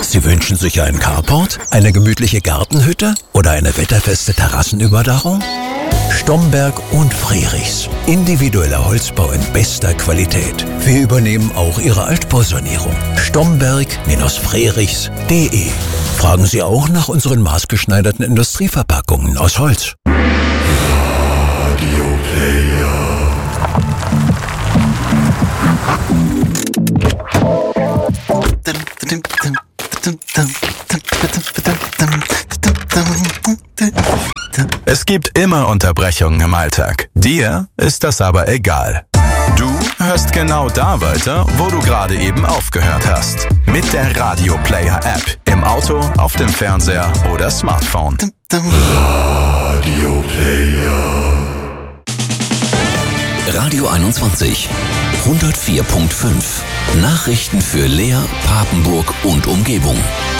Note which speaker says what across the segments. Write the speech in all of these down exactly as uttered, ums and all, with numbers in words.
Speaker 1: Sie wünschen sich einen Carport, eine gemütliche Gartenhütte oder eine wetterfeste Terrassenüberdachung? Stomberg und Frerichs. Individueller Holzbau in bester Qualität. Wir übernehmen auch Ihre Altbausanierung. Stomberg-Frerichs punkt de. Fragen Sie auch nach unseren maßgeschneiderten Industrieverpackungen aus Holz.
Speaker 2: Radio Player.
Speaker 3: Es gibt immer Unterbrechungen im Alltag. Dir ist das aber egal. Du hörst genau da weiter, wo du gerade eben aufgehört hast. Mit der Radio Player App. Im Auto, auf dem Fernseher oder Smartphone.
Speaker 2: Radio Player.
Speaker 4: Radio einundzwanzig. hundertvier Komma fünf. Nachrichten für Leer, Papenburg und Umgebung.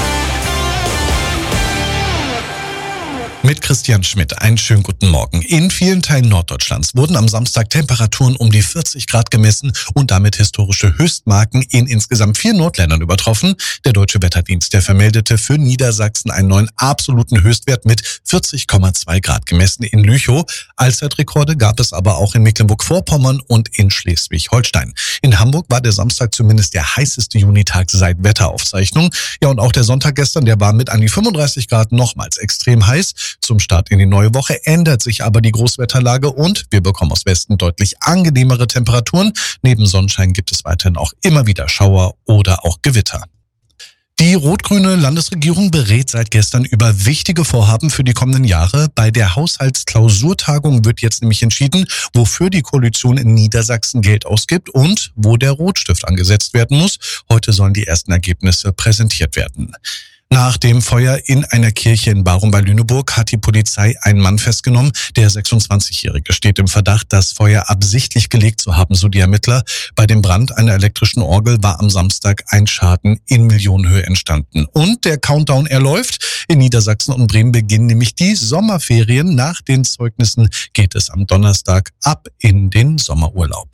Speaker 5: Mit Christian Schmidt. Einen schönen guten Morgen. In vielen Teilen Norddeutschlands wurden am Samstag Temperaturen um die vierzig Grad gemessen und damit historische Höchstmarken in insgesamt vier Nordländern übertroffen. Der Deutsche Wetterdienst, der vermeldete für Niedersachsen einen neuen absoluten Höchstwert mit vierzig Komma zwei Grad gemessen in Lüchow. Allzeitrekorde gab es aber auch in Mecklenburg-Vorpommern und in Schleswig-Holstein. In Hamburg war der Samstag zumindest der heißeste Junitag seit Wetteraufzeichnung. Ja, und auch der Sonntag gestern, der war mit an die fünfunddreißig Grad nochmals extrem heiß. Zum Start in die neue Woche ändert sich aber die Großwetterlage und wir bekommen aus Westen deutlich angenehmere Temperaturen. Neben Sonnenschein gibt es weiterhin auch immer wieder Schauer oder auch Gewitter. Die rot-grüne Landesregierung berät seit gestern über wichtige Vorhaben für die kommenden Jahre. Bei der Haushaltsklausurtagung wird jetzt nämlich entschieden, wofür die Koalition in Niedersachsen Geld ausgibt und wo der Rotstift angesetzt werden muss. Heute sollen die ersten Ergebnisse präsentiert werden. Nach dem Feuer in einer Kirche in Barum bei Lüneburg hat die Polizei einen Mann festgenommen. Der sechsundzwanzigjährige steht im Verdacht, das Feuer absichtlich gelegt zu haben, so die Ermittler. Bei dem Brand einer elektrischen Orgel war am Samstag ein Schaden in Millionenhöhe entstanden. Und der Countdown, er läuft. In Niedersachsen und Bremen beginnen nämlich die Sommerferien. Nach den Zeugnissen geht es am Donnerstag ab in den Sommerurlaub.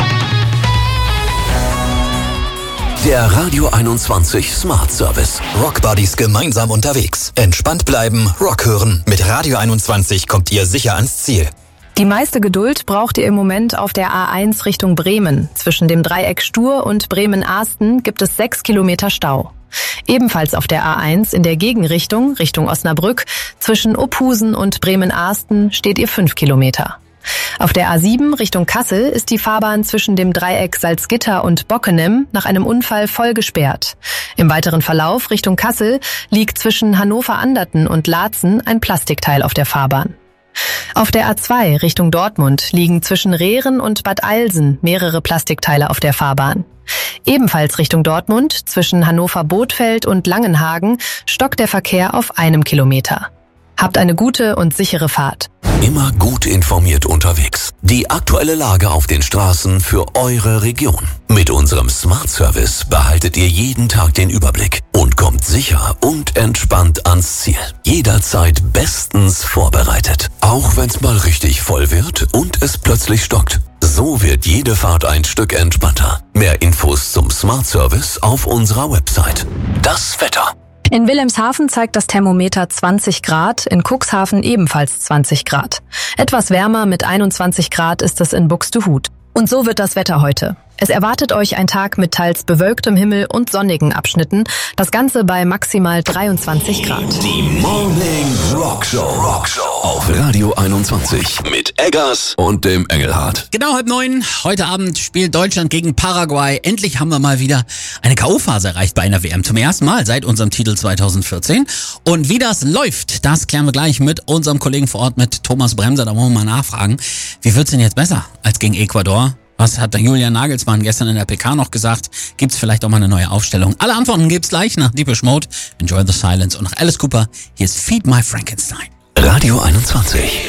Speaker 4: Der Radio einundzwanzig Smart Service.
Speaker 6: Rock Buddies gemeinsam unterwegs. Entspannt bleiben, Rock hören. Mit Radio einundzwanzig kommt ihr sicher ans Ziel.
Speaker 7: Die meiste Geduld braucht ihr im Moment auf der A eins Richtung Bremen. Zwischen dem Dreieck Stur und Bremen-Ahsten gibt es sechs Kilometer Stau. Ebenfalls auf der A eins in der Gegenrichtung, Richtung Osnabrück, zwischen Opphusen und Bremen-Ahsten steht ihr fünf Kilometer. Auf der A sieben Richtung Kassel ist die Fahrbahn zwischen dem Dreieck Salzgitter und Bockenem nach einem Unfall voll gesperrt. Im weiteren Verlauf Richtung Kassel liegt zwischen Hannover-Anderten und Laatzen ein Plastikteil auf der Fahrbahn. Auf der A zwei Richtung Dortmund liegen zwischen Rehren und Bad Eilsen mehrere Plastikteile auf der Fahrbahn. Ebenfalls Richtung Dortmund zwischen Hannover-Bothfeld und Langenhagen stockt der Verkehr auf einem Kilometer. Habt eine gute und sichere Fahrt.
Speaker 4: Immer gut informiert unterwegs. Die aktuelle Lage auf den Straßen für eure Region. Mit unserem Smart Service behaltet ihr jeden Tag den Überblick und kommt sicher und entspannt ans Ziel. Jederzeit bestens vorbereitet. Auch wenn's mal richtig voll wird und es plötzlich stockt. So wird jede Fahrt ein Stück entspannter. Mehr Infos zum Smart Service auf unserer Website. Das Wetter.
Speaker 7: In Wilhelmshaven zeigt das Thermometer zwanzig Grad, in Cuxhaven ebenfalls zwanzig Grad. Etwas wärmer mit einundzwanzig Grad ist es in Buxtehude. Und so wird das Wetter heute. Es erwartet euch ein Tag mit teils bewölktem Himmel und sonnigen Abschnitten. Das Ganze bei maximal dreiundzwanzig Grad.
Speaker 4: Die Morning Rock Show. Rock Show auf Radio einundzwanzig mit Eggers und dem Engelhardt.
Speaker 8: Genau halb neun. Heute Abend spielt Deutschland gegen Paraguay. Endlich haben wir mal wieder eine K O-Phase erreicht bei einer W M. Zum ersten Mal seit unserem Titel zweitausendvierzehn. Und wie das läuft, das klären wir gleich mit unserem Kollegen vor Ort, mit Thomas Bremser. Da wollen wir mal nachfragen. Wie wird's denn jetzt besser als gegen Ecuador? Was hat der Julian Nagelsmann gestern in der P K noch gesagt? Gibt's vielleicht auch mal eine neue Aufstellung? Alle Antworten gibt's gleich nach Deepish Mode, Enjoy the Silence und nach Alice Cooper. Hier ist Feed My Frankenstein.
Speaker 4: Radio einundzwanzig.